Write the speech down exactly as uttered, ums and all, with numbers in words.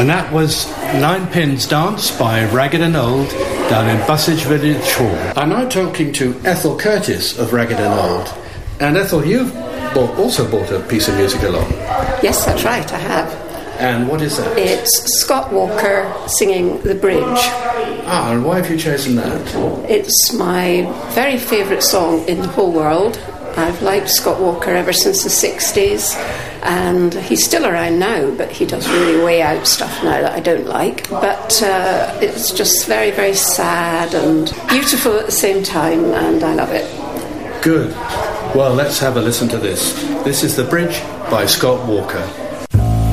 And that was Nine Pins Dance by Ragged and Old down in Bussage Village Hall. I'm now talking to Ethel Curtis of Ragged and Old. And Ethel, you've bought, also bought a piece of music along. Yes, that's right, I have. And what is that? It's Scott Walker singing The Bridge. Ah, and why have you chosen that? It's my very favourite song in the whole world. I've liked Scott Walker ever since the sixties, and he's still around now, but he does really way out stuff now that I don't like. But uh, it's just very, very sad and beautiful at the same time, and I love it. Good. Well, let's have a listen to this. This is The Bridge by Scott Walker.